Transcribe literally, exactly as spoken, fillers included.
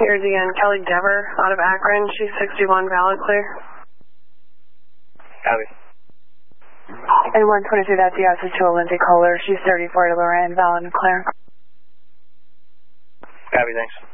Here's again Kelly Dever out of Akron. She's sixty-one, valid clear. Copy. And one twenty-three, that's the answer to a Lindsay Kohler. She's thirty-four to Lorraine, valid and clear. Copy, thanks.